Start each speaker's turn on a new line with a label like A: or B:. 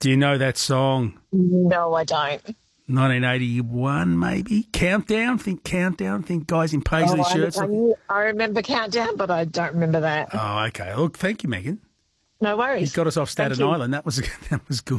A: Do you know that song?
B: No, I don't.
A: 1981, maybe? Countdown? Think Countdown? Think guys in paisley shirts?
B: I remember Countdown, but I don't remember that.
A: Oh, okay. Look, thank you, Megan.
B: No worries.
A: You got us off Staten Island. That was good.